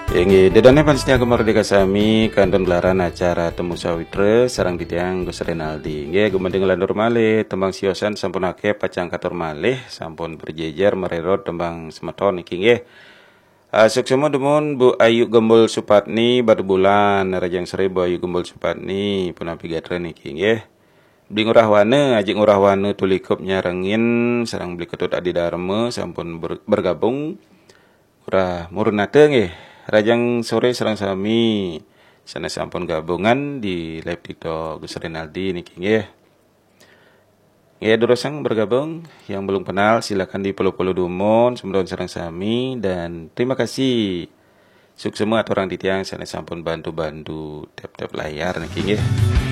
Yang dedane pansnya kemerdeka sami kanton gelaran acara temu sawitra sarang ditiang Gus Renaldi. Nggih gumendeng landur malih tembang siosan sampun akeh pacang katur malih sampun berjejer mererot tembang semeton iki nggih. Suksema demun Bu Ayu Gembul Supatni batu bulan Rajang Seri Bu Ayu Gembul Supatni punapi gatren iki nggih. Beli ngurah wane, ajik ngurah wane tulikup nyarengin sarang beli ketut adi dharma sampun bergabung. Ora murunate nggih. Rajang sore sareng sami sana sampun gabungan di live TikTok Gus Renaldi niki nggih. Nggih durasang bergabung yang belum kenal silakan di polo-polo dumon semedon sareng sami dan terima kasih suksema aturang ditiang sana sampun bantu-bantu tap-tap layar niki nggih.